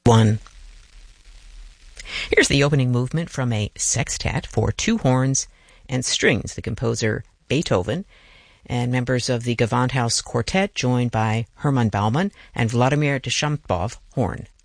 1. Here's the opening movement from a sextet for two horns and strings, the composer Beethoven, and members of the Gewandhaus Quartet, joined by Hermann Baumann and Vladimir Deschampov, horn.